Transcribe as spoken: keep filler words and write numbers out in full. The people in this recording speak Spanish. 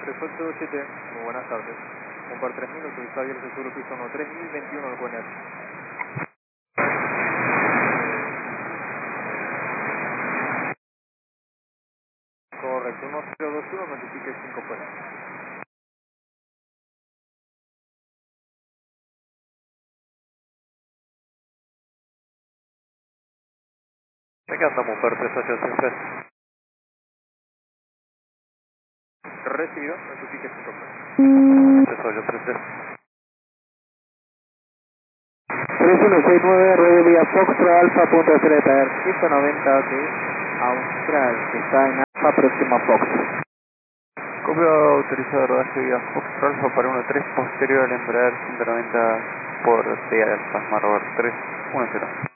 tres ocho siete, muy buenas tardes. Un par tres mil, autorizado abierto seguro piso uno tres mil veintiuno al Conet. Correcto, uno cero dos uno, notifique cinco fuera. Acá andamos por tres ocho siete. Recibido, notifique cinco fuera. tres ocho tres tres. tres uno seis nueve, radio vía Foxtrot Alfa, punto de Fleter. ciento noventa de Austral, que está en Alfa, próximo a Fox. Copio autorizado de rodaje vía Foxtrot Alfa para uno tres posterior al Embraer ciento noventa por D Alfa, Marrover tres uno cero.